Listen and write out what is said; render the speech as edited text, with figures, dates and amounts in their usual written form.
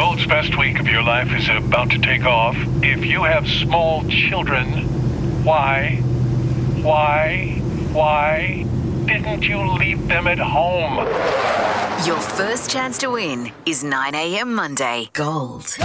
Gold's best week of your life is about to take off. If you have small children, why didn't you leave them at home? Your first chance to win is 9 a.m. Monday. Gold.